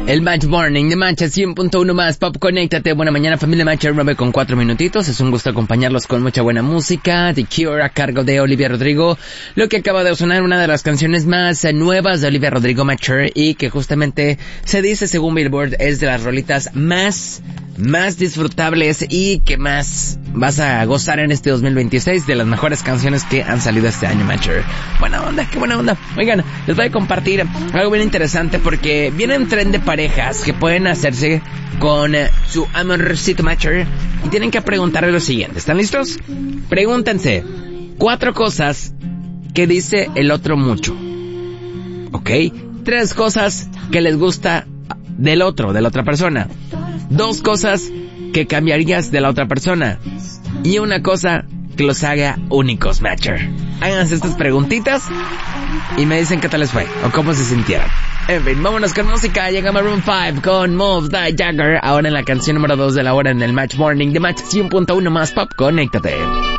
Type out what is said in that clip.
El Match Morning de Match 100.1 más Pop, conéctate. Buena mañana, familia Match, 9 con 4 minutitos. Es un gusto acompañarlos con mucha buena música. The Cure a cargo de Olivia Rodrigo. Lo que acaba de sonar, una de las canciones más nuevas de Olivia Rodrigo, Mature, y que justamente se dice, según Billboard, es de las rolitas más disfrutables y que más vas a gozar en este 2026, de las mejores canciones que han salido este año, Mature. Buena onda, qué buena onda. Oigan, les voy a compartir algo bien interesante porque viene un tren de parejas que pueden hacerse con su amorcito, Mature, y tienen que preguntarle lo siguiente. ¿Están listos? Pregúntense 4 cosas que dice el otro mucho, ¿ok? 3 cosas que les gusta de la otra persona. 2 cosas que cambiarías de la otra persona. Y una cosa que los haga únicos, Matcher. Háganse estas preguntitas y me dicen qué tal les fue o cómo se sintieron. En fin, vámonos con música. Llegamos a Room 5 con Move the Jagger. Ahora en la canción número 2 de la hora en el Match Morning de Match 100.1 más Pop. Conéctate.